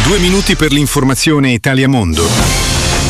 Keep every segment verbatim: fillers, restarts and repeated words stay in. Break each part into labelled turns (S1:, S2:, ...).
S1: Due minuti per l'informazione Italia Mondo.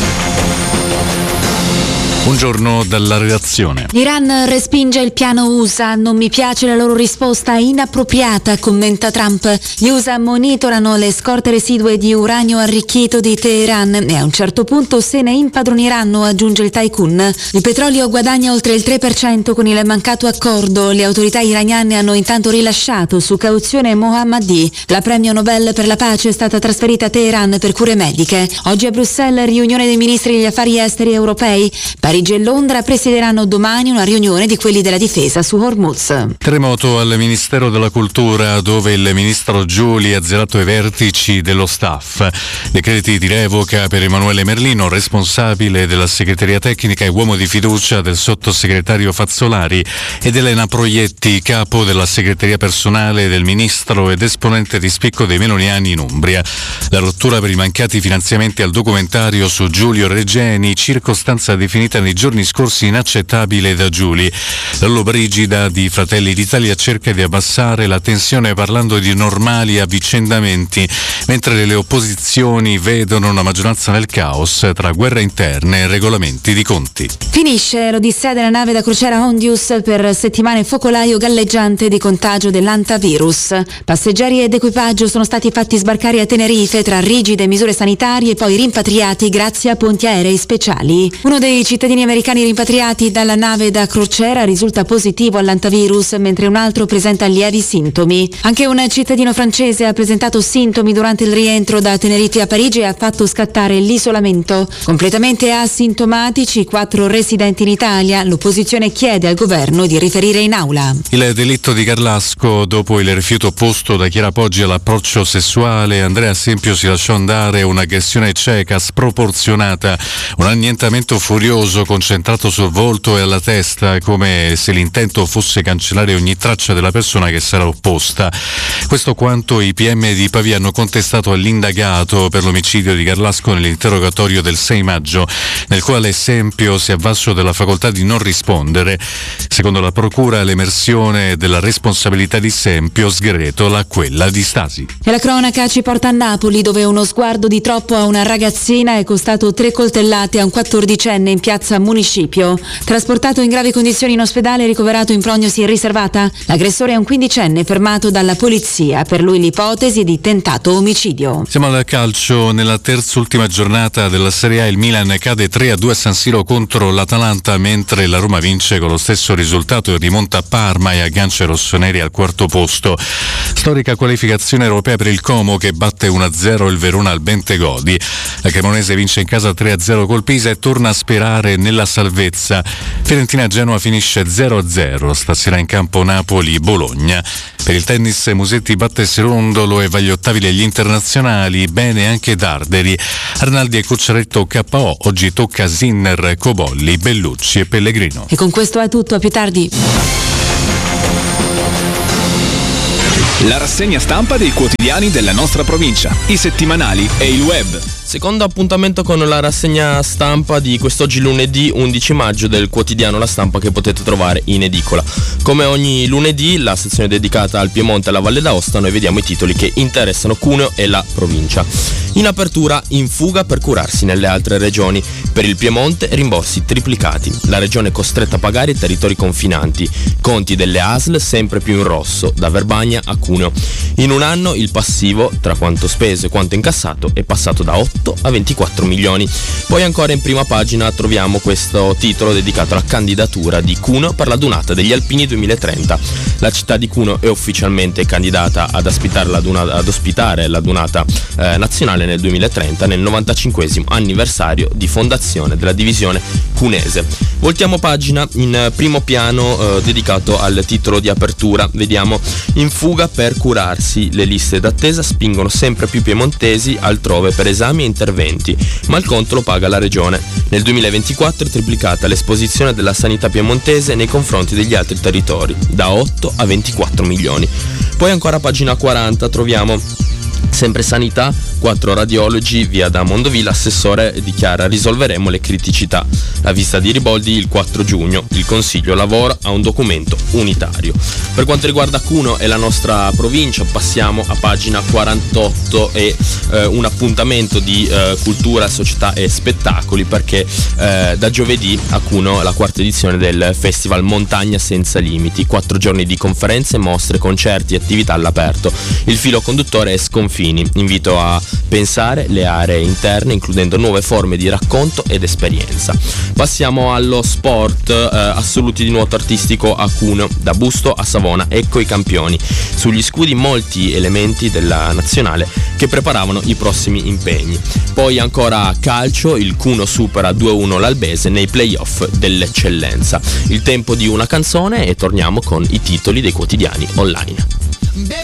S1: Buongiorno dalla redazione.
S2: L'Iran respinge il piano U S A, non mi piace la loro risposta inappropriata, commenta Trump. Gli U S A monitorano le scorte residue di uranio arricchito di Teheran e a un certo punto se ne impadroniranno, aggiunge il tycoon. Il petrolio guadagna oltre il tre per cento con il mancato accordo. Le autorità iraniane hanno intanto rilasciato su cauzione Mohammadi. La premio Nobel per la pace è stata trasferita a Teheran per cure mediche. Oggi a Bruxelles riunione dei ministri degli affari esteri europei. Parigi e Londra presideranno domani una riunione di quelli della difesa su Hormuz.
S1: Terremoto al Ministero della Cultura, dove il ministro Giuli ha azzerato i vertici dello staff. Decreti di revoca per Emanuele Merlino, responsabile della segreteria tecnica e uomo di fiducia del sottosegretario Fazzolari, ed Elena Proietti, capo della segreteria personale del ministro ed esponente di spicco dei meloniani in Umbria. La rottura per i mancati finanziamenti al documentario su Giulio Regeni, circostanza definita nei giorni scorsi inaccettabile da Giuli. La Lollobrigida di Fratelli d'Italia cerca di abbassare la tensione parlando di normali avvicendamenti, mentre le opposizioni vedono una maggioranza nel caos tra guerre interne e regolamenti di conti.
S2: Finisce l'odissea della nave da crociera Hondius per settimane focolaio galleggiante di contagio dell'antavirus. Passeggeri ed equipaggio sono stati fatti sbarcare a Tenerife tra rigide misure sanitarie e poi rimpatriati grazie a ponti aerei speciali. Uno dei cittadini americani rimpatriati dalla nave da crociera risulta positivo all'antavirus, mentre un altro presenta lievi sintomi. Anche un cittadino francese ha presentato sintomi durante il rientro da Tenerife a Parigi e ha fatto scattare l'isolamento. Completamente asintomatici quattro residenti in Italia. L'opposizione chiede al governo di riferire in aula.
S1: Il delitto di Garlasco, dopo il rifiuto opposto da Chiara Poggi all'approccio sessuale, Andrea Sempio si lasciò andare un'aggressione cieca, sproporzionata, un annientamento furioso concentrato sul volto e alla testa, come se l'intento fosse cancellare ogni traccia della persona che sarà opposta. Questo quanto i P M di Pavia hanno contestato all'indagato per l'omicidio di Garlasco nell'interrogatorio del sei maggio, nel quale Sempio si è avvalso della facoltà di non rispondere. Secondo la procura, l'emersione della responsabilità di Sempio sgretola quella di Stasi.
S2: E la cronaca ci porta a Napoli, dove uno sguardo di troppo a una ragazzina è costato tre coltellate a un quattordicenne in piazza Municipio. Trasportato in gravi condizioni in ospedale e ricoverato in prognosi riservata, l'aggressore è un quindicenne fermato dalla polizia. Per lui l'ipotesi è di tentato omicidio.
S1: Siamo al calcio. Nella terz'ultima giornata della Serie A il Milan cade tre a due a San Siro contro l'Atalanta, mentre la Roma vince con lo stesso risultato e rimonta a Parma e aggancia i rossoneri al quarto posto. Storica qualificazione europea per il Como, che batte uno a zero il Verona al Bentegodi. La Cremonese vince in casa tre a zero col Pisa e torna a sperare nella salvezza. Fiorentina-Genoa finisce zero a zero, stasera in campo Napoli-Bologna. Per il tennis Musetti batte Serondolo e va agli ottavi degli internazionali, bene anche Darderi. Arnaldi e Cucciaretto K O, oggi tocca Sinner, Cobolli, Bellucci e Pellegrino.
S2: E con questo è tutto, a più tardi.
S3: La rassegna stampa dei quotidiani della nostra provincia, i settimanali e il web.
S4: Secondo appuntamento con la rassegna stampa di quest'oggi lunedì undici maggio del quotidiano La Stampa, che potete trovare in edicola. Come ogni lunedì, la sezione dedicata al Piemonte e alla Valle d'Aosta, noi vediamo i titoli che interessano Cuneo e la provincia. In apertura, in fuga per curarsi nelle altre regioni. Per il Piemonte, rimborsi triplicati. La regione è costretta a pagare i territori confinanti. Conti delle A S L sempre più in rosso, da Verbagna a Cuneo. In un anno il passivo, tra quanto speso e quanto incassato, è passato da otto a ventiquattro milioni. Poi ancora in prima pagina troviamo questo titolo dedicato alla candidatura di Cuneo per la Dunata degli Alpini duemilatrenta. La città di Cuneo è ufficialmente candidata ad ospitare la Dunata, ad ospitare la Dunata eh, nazionale nel duemilatrenta, nel novantacinquesimo anniversario di fondazione della divisione cunese. Voltiamo pagina, in primo piano eh, dedicato al titolo di apertura. Vediamo: in fuga per curarsi, le liste d'attesa spingono sempre più piemontesi altrove per esami e interventi, ma il conto lo paga la regione. Nel duemilaventiquattro è triplicata l'esposizione della sanità piemontese nei confronti degli altri territori, da otto a ventiquattro milioni. Poi ancora a pagina quaranta troviamo Sempre sanità, quattro radiologi, via da Mondovì, l'assessore dichiara risolveremo le criticità. La visita di Riboldi il quattro giugno, il Consiglio lavora a un documento unitario. Per quanto riguarda Cuneo e la nostra provincia, passiamo a pagina quarantotto e eh, un appuntamento di eh, cultura, società e spettacoli, perché eh, da giovedì a Cuneo la quarta edizione del Festival Montagna Senza Limiti, quattro giorni di conferenze, mostre, concerti e attività all'aperto. Il filo conduttore è Sconfini. Invito a pensare le aree interne, includendo nuove forme di racconto ed esperienza. Passiamo allo sport, eh, assoluti di nuoto artistico a Cuneo, da Busto a Savona, ecco i campioni. Sugli scudi molti elementi della nazionale che preparavano i prossimi impegni. Poi ancora calcio, il Cuneo supera due a uno l'Albese nei playoff dell'eccellenza. Il tempo di una canzone e torniamo con i titoli dei quotidiani online.